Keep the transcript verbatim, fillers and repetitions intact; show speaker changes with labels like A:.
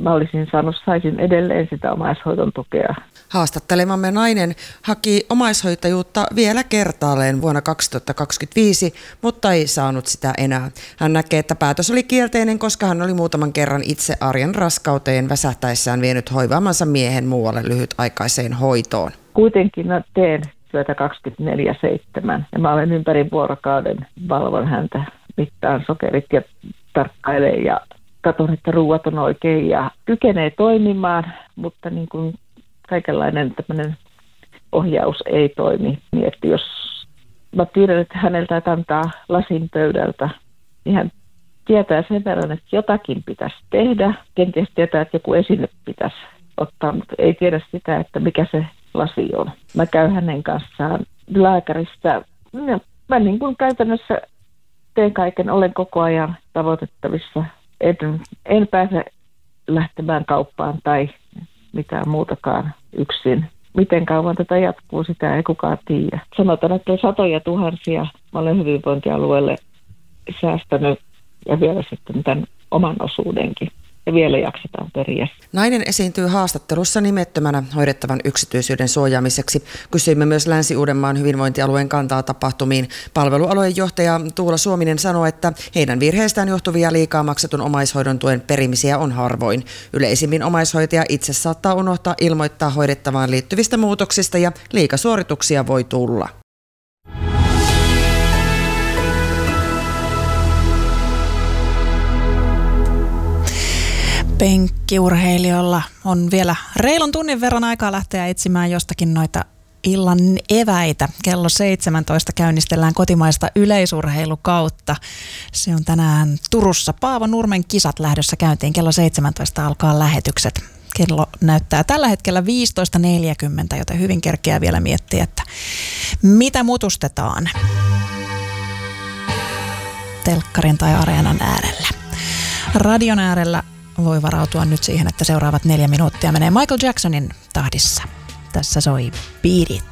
A: mä olisin saanut, saisin edelleen sitä omaishoidon tukea.
B: Haastattelemamme nainen haki omaishoitajuutta vielä kertaalleen vuonna kaksituhattakaksikymmentäviisi, mutta ei saanut sitä enää. Hän näkee, että päätös oli kielteinen, koska hän oli muutaman kerran itse arjen raskauteen väsähtäessään vienyt hoivaamansa miehen muualle lyhytaikaiseen hoitoon.
A: Kuitenkin mä teen työtä kaksikymmentäneljä seitsemän ja mä olen ympäri vuorokauden, valvon häntä, mittaan sokerit ja tarkkailen ja katson, että ruuat on oikein ja kykenee toimimaan, mutta niin kuin kaikenlainen tämmöinen ohjaus ei toimi. Niin että jos mä pyydän, että häneltä antaa lasin pöydältä, niin hän tietää sen verran, että jotakin pitäisi tehdä. Kenties tietää, että joku esine pitäisi ottaa, mutta ei tiedä sitä, että mikä se lasi on. Mä käyn hänen kanssaan lääkäristä. Mä niin kuin käytännössä teen kaiken, olen koko ajan tavoitettavissa. En, en pääse lähtemään kauppaan tai mitään muutakaan yksin. Miten kauan tätä jatkuu, sitä ei kukaan tiedä. Sanotaan, että satoja tuhansia mä olen hyvinvointialueelle säästänyt ja vielä sitten tämän oman osuudenkin. Ja vielä jaksetaan periä.
B: Nainen esiintyy haastattelussa nimettömänä hoidettavan yksityisyyden suojaamiseksi. Kysyimme myös Länsi-Uudenmaan hyvinvointialueen kantaa tapahtumiin. Palvelualueen johtaja Tuula Suominen sanoi, että heidän virheestään johtuvia liikaa maksetun omaishoidon tuen perimisiä on harvoin. Yleisimmin omaishoitaja itse saattaa unohtaa ilmoittaa hoidettavaan liittyvistä muutoksista ja liikasuorituksia voi tulla.
C: Penkkiurheilijoilla on vielä reilun tunnin verran aikaa lähteä etsimään jostakin noita illan eväitä. Kello seitsemäntoista käynnistellään kotimaista yleisurheilukautta. Se on tänään Turussa. Paavo Nurmen kisat lähdössä käyntiin. Kello seitsemäntoista alkaa lähetykset. Kello näyttää tällä hetkellä viisitoista neljäkymmentä, joten hyvin kerkeää vielä miettiä, että mitä mutustetaan telkkarin tai areenan äärellä. Radion äärellä voi varautua nyt siihen, että seuraavat neljä minuuttia menee Michael Jacksonin tahdissa. Tässä soi Beat It.